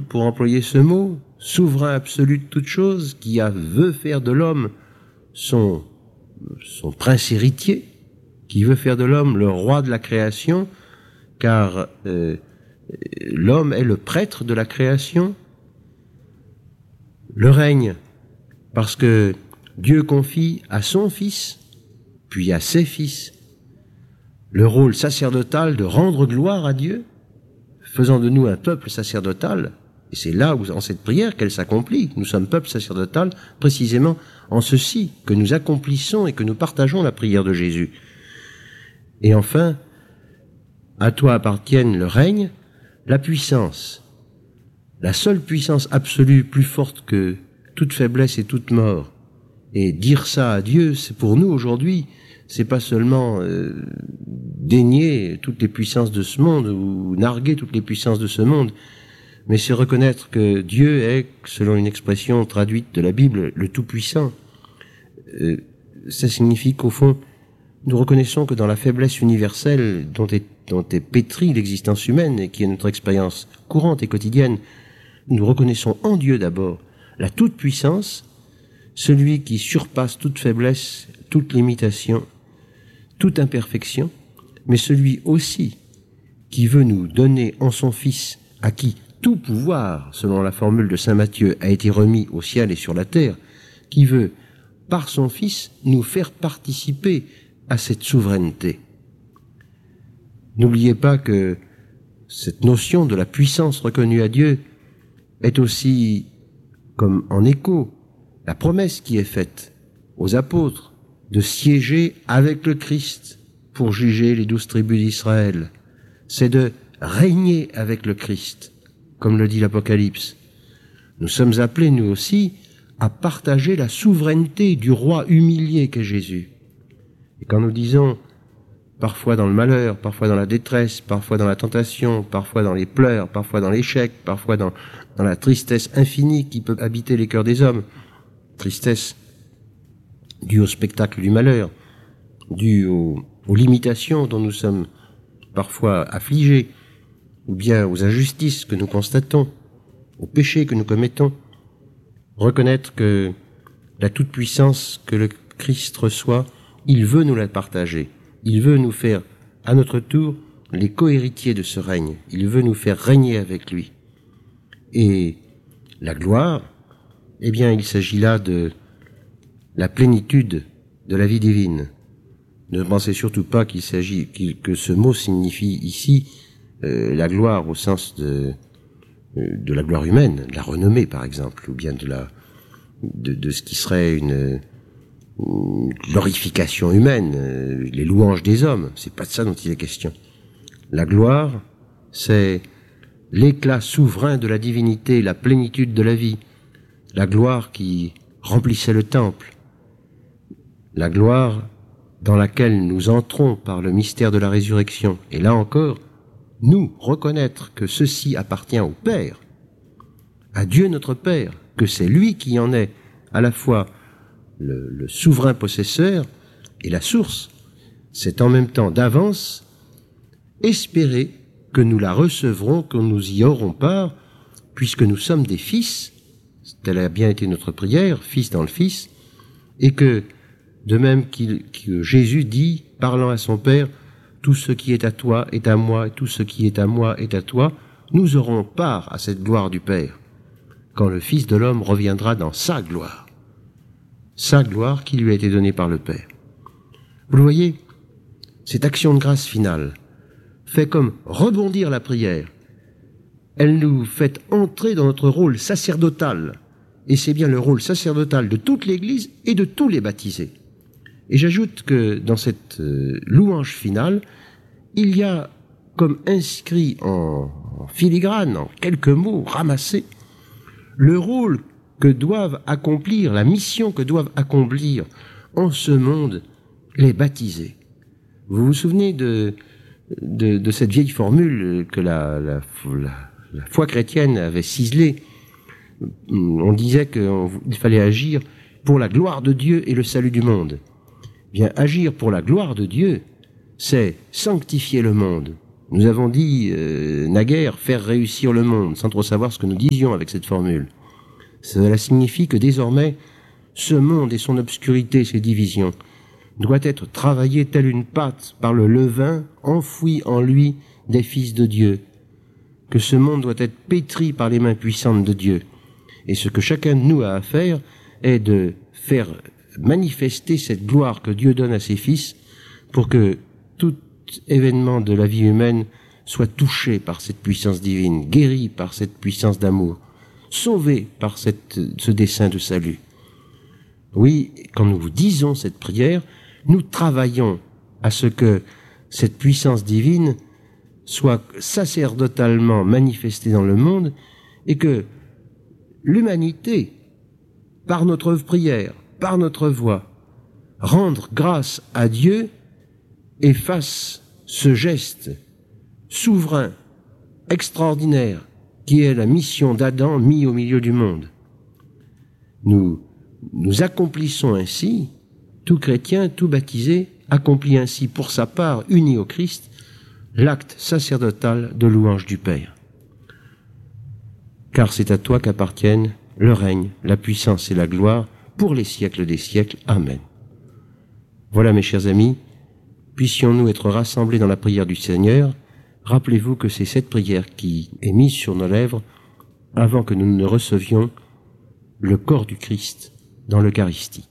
monde, pour employer ce mot, souverain absolu de toute chose, qui veut faire de l'homme son prince héritier, qui veut faire de l'homme le roi de la création, car l'homme est le prêtre de la création. Le règne, parce que Dieu confie à son Fils, puis à ses fils, le rôle sacerdotal de rendre gloire à Dieu, faisant de nous un peuple sacerdotal, et c'est là où, en cette prière, qu'elle s'accomplit. Nous sommes peuple sacerdotal, précisément en ceci, que nous accomplissons et que nous partageons la prière de Jésus. Et enfin, à toi appartiennent le règne, la puissance, la seule puissance absolue plus forte que toute faiblesse et toute mort. Et dire ça à Dieu, c'est pour nous aujourd'hui, c'est pas seulement dénier toutes les puissances de ce monde ou narguer toutes les puissances de ce monde, mais c'est reconnaître que Dieu est, selon une expression traduite de la Bible, le Tout-Puissant. Ça signifie qu'au fond, nous reconnaissons que dans la faiblesse universelle dont est pétrie l'existence humaine et qui est notre expérience courante et quotidienne, nous reconnaissons en Dieu d'abord la toute-puissance, celui qui surpasse toute faiblesse, toute limitation, toute imperfection, mais celui aussi qui veut nous donner en son Fils, à qui tout pouvoir, selon la formule de saint Matthieu, a été remis au ciel et sur la terre, qui veut, par son Fils, nous faire participer à cette souveraineté. N'oubliez pas que cette notion de la puissance reconnue à Dieu est aussi, comme en écho, la promesse qui est faite aux apôtres de siéger avec le Christ pour juger les 12 tribus d'Israël. C'est de régner avec le Christ, comme le dit l'Apocalypse. Nous sommes appelés, nous aussi, à partager la souveraineté du roi humilié qu'est Jésus. Et quand nous disons, parfois dans le malheur, parfois dans la détresse, parfois dans la tentation, parfois dans les pleurs, parfois dans l'échec, parfois dans la tristesse infinie qui peut habiter les cœurs des hommes, tristesse due au spectacle du malheur, due aux limitations dont nous sommes parfois affligés, ou bien aux injustices que nous constatons, aux péchés que nous commettons, reconnaître que la toute-puissance que le Christ reçoit, il veut nous la partager. Il veut nous faire, à notre tour, les co-héritiers de ce règne. Il veut nous faire régner avec lui. Et la gloire, eh bien, il s'agit là de la plénitude de la vie divine. Ne pensez surtout pas qu'il s'agit, que ce mot signifie ici la gloire au sens de la gloire humaine, de la renommée par exemple, ou bien de ce qui serait une glorification humaine, les louanges des hommes. C'est pas de ça dont il est question. La gloire, c'est l'éclat souverain de la divinité, la plénitude de la vie. La gloire qui remplissait le temple. La gloire dans laquelle nous entrons par le mystère de la résurrection. Et là encore, nous reconnaître que ceci appartient au Père, à Dieu notre Père, que c'est lui qui en est à la fois le souverain possesseur et la source, c'est en même temps d'avance espérer que nous la recevrons, que nous y aurons part, puisque nous sommes des fils, telle a bien été notre prière, fils dans le Fils, et que, de même que Jésus dit, parlant à son Père, tout ce qui est à toi est à moi, et tout ce qui est à moi est à toi, nous aurons part à cette gloire du Père, quand le Fils de l'homme reviendra dans sa gloire qui lui a été donnée par le Père. Vous le voyez, cette action de grâce finale fait comme rebondir la prière. Elle nous fait entrer dans notre rôle sacerdotal, et c'est bien le rôle sacerdotal de toute l'Église et de tous les baptisés. Et j'ajoute que dans cette louange finale, il y a comme inscrit en filigrane, en quelques mots ramassés, le rôle que doivent accomplir, la mission que doivent accomplir en ce monde les baptisés. Vous vous souvenez de cette vieille formule que la foi chrétienne avait ciselée. On disait qu'il fallait agir pour la gloire de Dieu et le salut du monde. Bien, agir pour la gloire de Dieu, c'est sanctifier le monde. Nous avons dit naguère faire réussir le monde, sans trop savoir ce que nous disions avec cette formule. Cela signifie que désormais, ce monde et son obscurité, ses divisions, doit être travaillé telle une pâte par le levain enfoui en lui des fils de Dieu, que ce monde doit être pétri par les mains puissantes de Dieu. Et ce que chacun de nous a à faire est de faire manifester cette gloire que Dieu donne à ses fils pour que tout événement de la vie humaine soit touché par cette puissance divine, guéri par cette puissance d'amour, sauvé par ce dessein de salut. Oui, quand nous vous disons cette prière, nous travaillons à ce que cette puissance divine soit sacerdotalement manifestée dans le monde et que l'humanité, par notre prière, par notre voix, rende grâce à Dieu et fasse ce geste souverain, extraordinaire, qui est la mission d'Adam mis au milieu du monde. Nous accomplissons ainsi, tout chrétien, tout baptisé, accomplit ainsi pour sa part, uni au Christ, l'acte sacerdotal de louange du Père. Car c'est à toi qu'appartiennent le règne, la puissance et la gloire pour les siècles des siècles. Amen. Voilà, mes chers amis, puissions-nous être rassemblés dans la prière du Seigneur. Rappelez-vous que c'est cette prière qui est mise sur nos lèvres avant que nous ne recevions le corps du Christ dans l'Eucharistie.